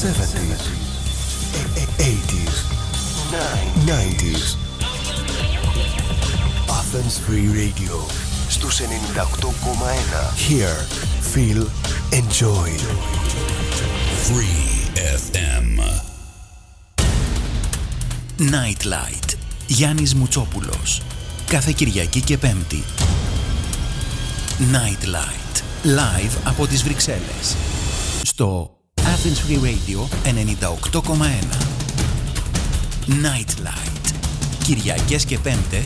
70s, 80s, 90s. Athens Free Radio στους 98,1. Hear, feel, enjoy. Free FM. Nightlight. Γιάννης Μουτσόπουλος. Κάθε Κυριακή και Πέμπτη. Nightlight. Live από τις Βρυξέλλες. Στο Athens Free Radio 98,1. Nightlight. Κυριακές και Πέμπτες